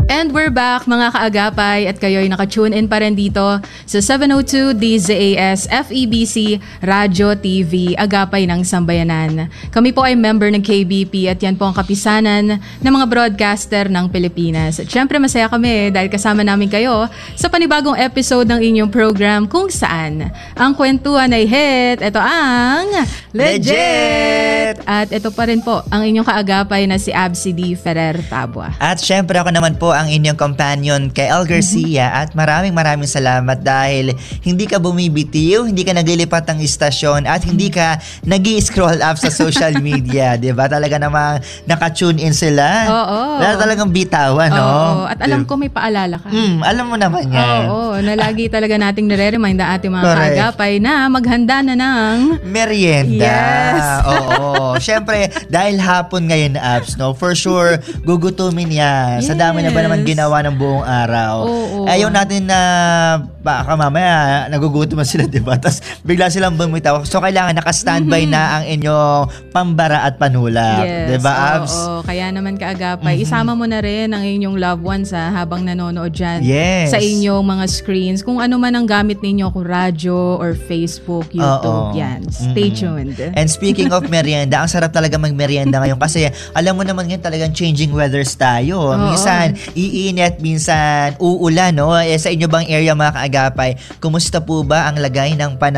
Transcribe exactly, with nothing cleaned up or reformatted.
And we're back mga kaagapay at kayo'y naka-tune in pa rin dito sa seven oh two D Z A S F E B C Radio T V, Agapay ng Sambayanan. Kami po ay member ng K B P at yan po ang kapisanan ng mga broadcaster ng Pilipinas. At syempre masaya kami dahil kasama namin kayo sa panibagong episode ng inyong program kung saan ang kwentuhan ay hit. Ito ang Legit! At ito pa rin po ang inyong kaagapay na si Absi D. Ferrer Tabua. At syempre ako naman po ang inyong companion kay El Garcia mm-hmm. at maraming maraming salamat dahil hindi ka bumibitiw, hindi ka naglilipat ng istasyon at hindi ka nag-i-scroll up sa social media, 'di ba? Talaga namang naka-tune in sila. Oo. Wala talagang bitawan, no? Oo. At alam ko may paalala ka. Mm, alam mo naman yan. Oo, na lagi talaga nating nire-remind ang ating mga kaagapay na maghanda na ng merienda. Yes. Oo. Syempre, dahil hapon ngayon, apps, no? For sure, gugutumin yan. Yes. Sa dami na ba naman ginawa ng buong araw. Oo. Ayaw natin na baka mamaya nagugutom na sila, diba? Tapos bigla silang bumitaw. So, kailangan naka-standby mm-hmm. na ang inyong pambara at panulak. Yes. Diba, Abs? Oo. Kaya naman kaagapay, mm-hmm. isama mo na rin ang inyong loved ones ha, habang nanonood dyan yes. sa inyong mga screens. Kung ano man ang gamit ninyo, kung radyo or Facebook, YouTube, Oo. Yan. Stay mm-hmm. tuned. And speaking of merienda, ang sarap talaga mag-merienda ngayon kasi alam mo naman ngayon talagang changing weathers tayo. Oo. Minsan iinit, minsan uulan, no? Eh, sa inyo bang area mga kaagapay, kumusta po ba ang lagay ng panahon